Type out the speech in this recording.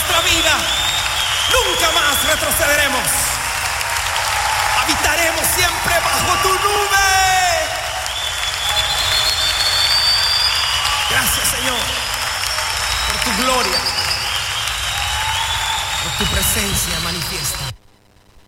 nuestra vida. Nunca más retrocederemos. Habitaremos siempre bajo tu nube. Gracias, Señor, por tu gloria, por tu presencia manifiesta.